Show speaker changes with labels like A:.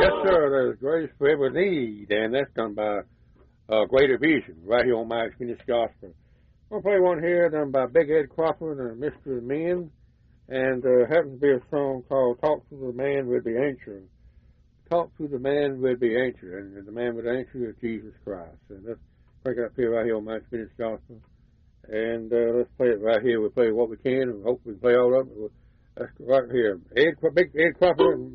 A: Yes, sir. There's grace for every need, and that's done by Greater Vision, right here on My Experience Gospel. I'm going to play one here done by Big Ed Crawford and Mr. Men, and happens to be a song called Talk to the Man with the Answer. Talk to the Man with the Answer, and the man with the answer is Jesus Christ. And let's break it up here right here on My Experience Gospel. And let's play it right here. We'll play what we can, and hope we can play all of it. That's right here. Big Ed Crawford and